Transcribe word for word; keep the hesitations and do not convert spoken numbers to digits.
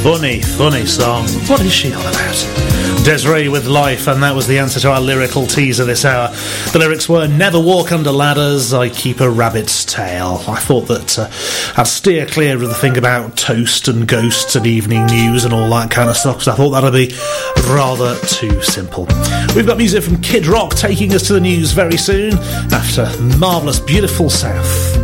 Funny, funny song. What is she on about? Desiree with Life, and that was the answer to our lyrical teaser this hour. The lyrics were: never walk under ladders, I keep a rabbit's tail. I thought that uh, I'd steer clear of the thing about toast and ghosts and evening news and all that kind of stuff, because I thought that'd be rather too simple. We've got music from Kid Rock taking us to the news very soon, after Marvellous Beautiful South.